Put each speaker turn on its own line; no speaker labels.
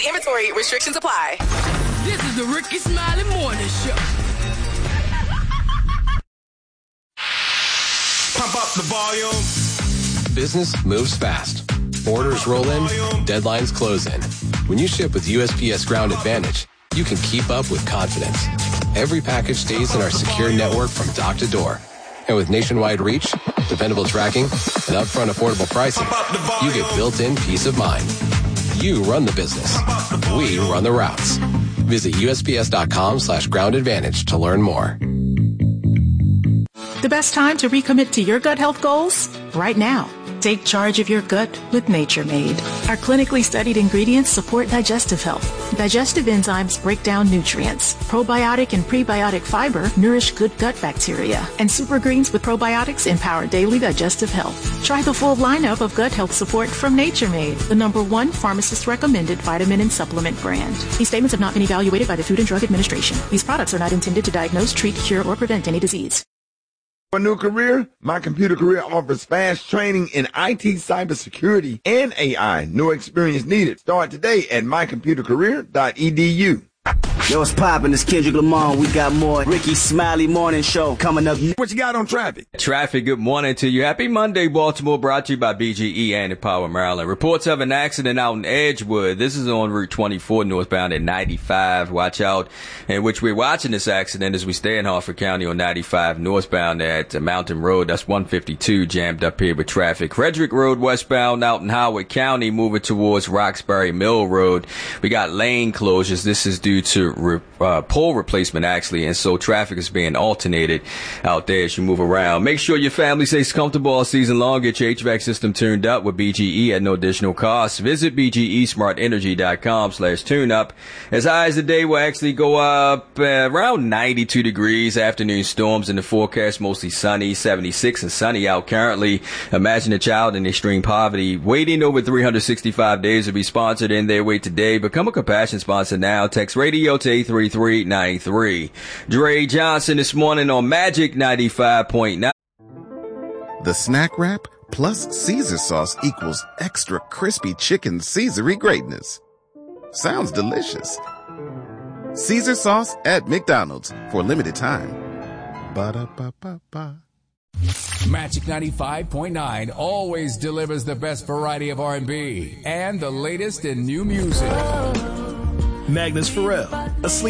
Limited inventory. Restrictions apply.
This is the Ricky Smiley Morning Show.
Pump up the volume.
Business moves fast. Orders roll in, deadlines close in. When you ship with USPS Ground Advantage, you can keep up with confidence. Every package stays in our secure network from dock to door. And with nationwide reach, dependable tracking, and upfront affordable pricing, you get built-in peace of mind. You run the business. We run the routes. Visit USPS.com/Ground Advantage to learn more.
The best time to recommit to your gut health goals? Right now. Take charge of your gut with Nature Made. Our clinically studied ingredients support digestive health. Digestive enzymes break down nutrients. Probiotic and prebiotic fiber nourish good gut bacteria. And super greens with probiotics empower daily digestive health. Try the full lineup of gut health support from Nature Made, the #1 pharmacist-recommended vitamin and supplement brand. These statements have not been evaluated by the Food and Drug Administration. These products are not intended to diagnose, treat, cure, or prevent any disease.
For a new career, My Computer Career offers fast training in IT, cybersecurity, and AI. No experience needed. Start today at mycomputercareer.edu.
Yo, what's poppin'? It's Kendrick Lamar. We got more Ricky Smiley Morning Show coming up.
What you got on traffic?
Traffic, good morning to you. Happy Monday, Baltimore, brought to you by BGE and Empower Maryland. Reports of an accident out in Edgewood. This is on Route 24 northbound at 95. Watch out. In which we're watching this accident as we stay in Harford County on 95 northbound at Mountain Road. That's 152 jammed up here with traffic. Frederick Road westbound out in Howard County moving towards Roxbury Mill Road. We got lane closures. This is due to pole replacement actually, and so traffic is being alternated out there as you move around. Make sure your family stays comfortable all season long. Get your HVAC system tuned up with BGE at no additional cost. Visit BGEsmartenergy.com/tune-up. As high as the day will actually go up around 92 degrees. Afternoon storms in the forecast, mostly sunny, 76 and sunny out currently. Imagine a child in extreme poverty waiting over 365 days to be sponsored in their way today. Become a compassion sponsor now. Text radio to 83393. Dre Johnson this morning on Magic 95.9.
The snack wrap plus Caesar sauce equals extra crispy chicken Caesar-y greatness. Sounds delicious. Caesar sauce at McDonald's for a limited time. Ba-da-ba-ba-ba.
Magic 95.9 always delivers the best variety of R&B and the latest in new music.
Magnus Pharrell, Asleep